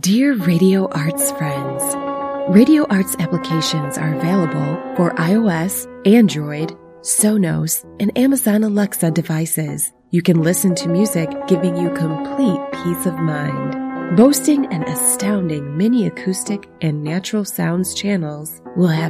Dear Radio Arts friends, Radio Arts applications are available for iOS, Android, Sonos, and Amazon Alexa devices. You can listen to music giving you complete peace of mind. Boasting an astounding mini acoustic and natural sounds channels will have